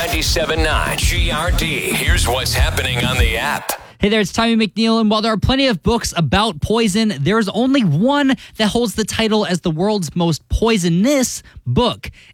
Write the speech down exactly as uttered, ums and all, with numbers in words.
ninety-seven point nine G R D. Here's what's happening on the app. Hey there, it's Tommy McNeil, and while there are plenty of books about poison, there's only one that holds the title as the world's most poisonous book.